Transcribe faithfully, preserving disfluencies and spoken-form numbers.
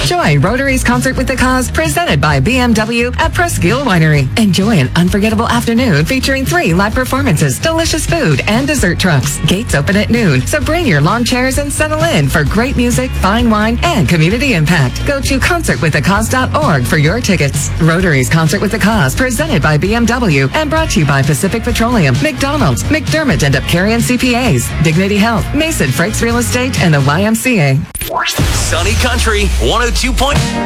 Join Rotary's Concert with the Cause, presented by B M W at Presqu'île Winery. Enjoy an unforgettable afternoon featuring three live performances, delicious food, and dessert trucks. Gates open at noon, so bring your lawn chairs and settle in for great music, fine wine, and community impact. Go to concert with the cause dot org for your tickets. Rotary's Concert with the Cause, presented by B M W and brought to you by Pacific Petroleum, McDonald's, McDermott and Upcarian C P As, Dignity Health, Mason Frakes Real Estate, and the Y M C A. Sunny Country one oh two point